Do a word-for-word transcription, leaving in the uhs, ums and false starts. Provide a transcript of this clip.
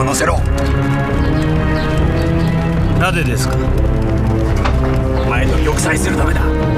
ませろ。 なぜですか。 お前と玉砕するためだ。